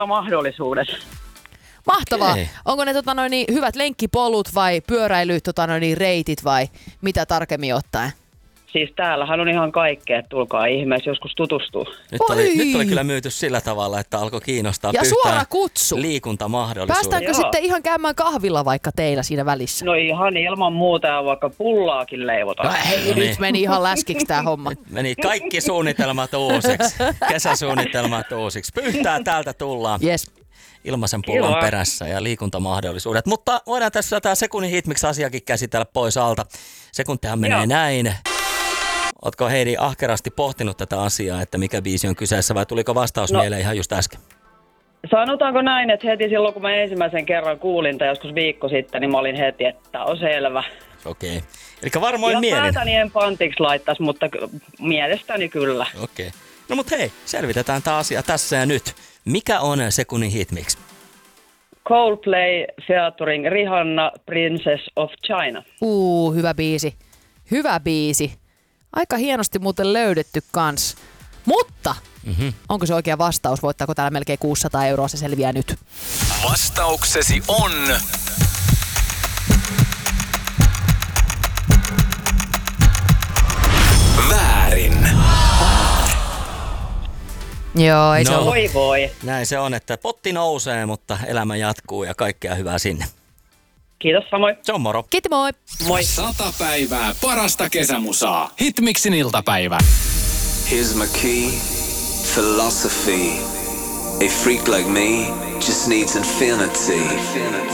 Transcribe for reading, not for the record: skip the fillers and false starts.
mahdollisuudet. Mahtavaa. Okei. Onko ne hyvät lenkkipolut vai reitit vai mitä tarkemmin ottaen? Siis täällähän on ihan kaikkea, että tulkaa ihmeessä joskus tutustua. Nyt oli kyllä myyty sillä tavalla, että alkoi kiinnostaa Ja pyhtään suora kutsu. liikuntamahdollisuudet. Päästäänkö Joo. sitten ihan käymään kahvilla vaikka teillä siinä välissä? No ihan ilman muuta ja vaikka pullaakin leivotaan. No hei, No niin. nyt meni ihan läskiksi tää homma. Meni kaikki suunnitelmat uusiksi. Kesäsuunnitelmat uusiksi. Pyhtää täältä tullaan. Yes. Ilmaisen pullon Kiva. perässä ja liikuntamahdollisuudet. Mutta voidaan tässä tämä sekunnin hitmiksi asiakin käsitellä pois alta. Sekuntihan menee Joo. näin. Ootko Heidi ahkerasti pohtinut tätä asiaa, että mikä biisi on kyseessä vai tuliko vastaus mieleen ihan just äsken? Sanotaanko näin, että heti silloin kun mä ensimmäisen kerran kuulin tai joskus viikko sitten, niin mä olin heti, että on selvä. Okei. Eli varmoin Ja mielin. päätäni en pantiksi laittaisi, mutta mielestäni kyllä. Okei. No mut hei, selvitetään tämä asia tässä ja nyt. Mikä on sekunnin hitmiksi? Coldplay featuring Rihanna, Princess of China. Hyvä biisi. Hyvä biisi. Aika hienosti muuten löydetty kans. Mutta onko se oikea vastaus? Voittaako täällä melkein 600 €? Se selviää nyt. Vastauksesi on... väärin. Joo, ei se No. ollut. Voi voi. Näin se on, että potti nousee, mutta elämä jatkuu ja kaikkea hyvää sinne. Kiitos samoin. Se on moro. Kiitti, moi. Moi. 100 päivää parasta kesämusaa. Hitmixin iltapäivä. Here's my key, philosophy. A freak like me just needs infinity.